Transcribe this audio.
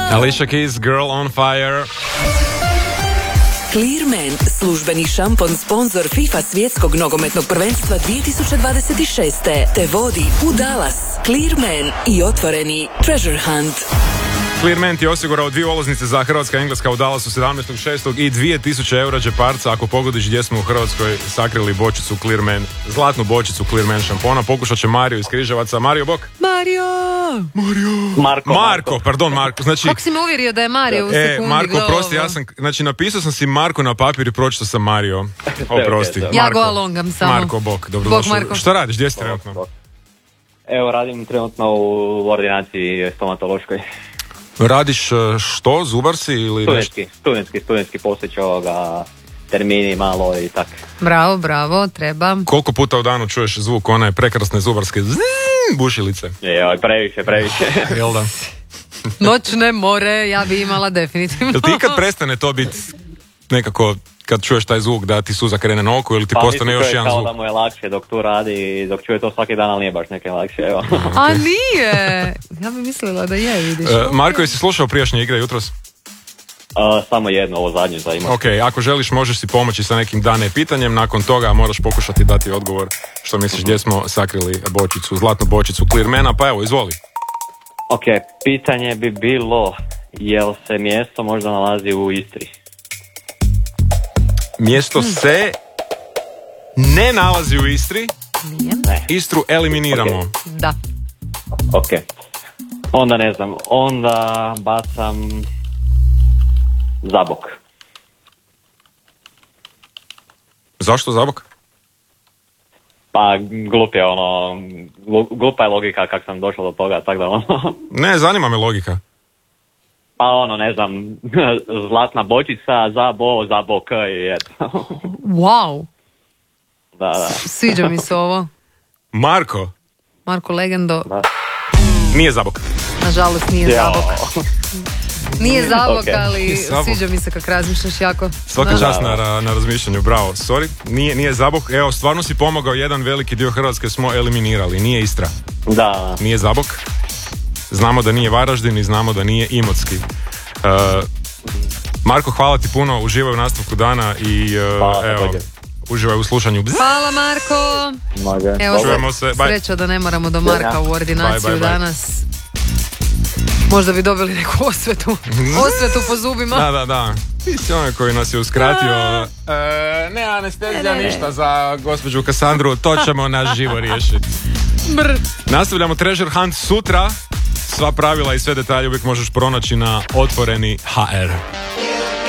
Alicia Keys, Girl on Fire. Clearman, službeni šampon sponsor FIFA svjetskog nogometnog prvenstva 2026. te vodi u Dallas. Clearman i otvoreni Treasure Hunt. Clearman je osigurao 2 ulaznice za Hrvatska i Engleska u Dallasu 17.6. i 2000 eura džeparca ako pogodiš gdje smo u Hrvatskoj sakrili bočicu Clearman, zlatnu bočicu Clearman šampona. Pokušat će Mario iz Križevaca. Mario, bok. Marko. Znači, kako si me uvjerio da je Mario u sekundi? Marko, prosti, napisao sam si Marko na papir i pročitao sam Mario. Oprosti. Ja go alongam samo. Marko, bok, dobrodošao. Marko. Šta radiš, gdje si trenutno? Evo, radim trenutno u ordinaciji stomatološkoj. Radiš što? Zubar si ili nešto? Studentski postić ovoga, termini malo i tak. Bravo, treba. Koliko puta u danu čuješ zvuk one prekrasne zubarske bušilice? Previše. Jel da? Noćne more, ja bi imala definitivno. Jel ti kad prestane to biti nekako, kad čuješ taj zvuk da ti suza krene na oko ili ti postane još jedan zvuk? Pa da mu je lakše dok tu radi, dok čuje to svaki dan, ali nije baš neke lakše, evo. A nije! Ja bi mislila da je, vidiš. Marko, jesi slušao prijašnje igre jutros? Samo jedno, ovo zadnje za ima. Ok, ako želiš možeš si pomoći sa nekim dane pitanjem, nakon toga moraš pokušati dati odgovor što misliš gdje smo sakrili bočicu, zlatnu bočicu Clearmana, pa evo, izvoli. Ok, pitanje bi bilo, jel se mjesto možda nalazi u Istri? Mjesto se ne nalazi u Istri. Ne. Istru eliminiramo. Okay. Da. Ok. Onda ne znam, onda bacam Zabok. Zašto Zabok? Pa glupa je logika kak sam došao do toga, tako da Ne, zanima me logika. Pa ne znam, zlatna bočica, Zabok i eto. Wow. Da. Sviđa mi se ovo. Marko Legendo. Da. Nije Zabok. Nažalost nije Zabok. Nije Zabok, Okay. ali sviđa mi se kako razmišljaš jako. Svaka čast na razmišljanju, bravo. Sorry, nije Zabok. Evo, stvarno si pomogao, jedan veliki dio Hrvatske smo eliminirali. Nije Istra. Da. Nije Zabok. Znamo da nije Varaždin i znamo da nije Imotski. Marko, hvala ti puno, uživaj u nastavku dana i evo, uživaj u slušanju. Hvala Marko. Evo, čujemo se. Sreća da ne moramo do Marka u ordinaciju danas. Možda bi dobili neku osvetu po zubima. Da. Ti si onaj koji nas je uskratio. Ne anestezija, ništa za gospođu Kasandru, to ćemo naš živo riješiti. Nastavljamo Treasure Hunt sutra. Sva pravila i sve detalje uvijek možeš pronaći na otvoreni HR.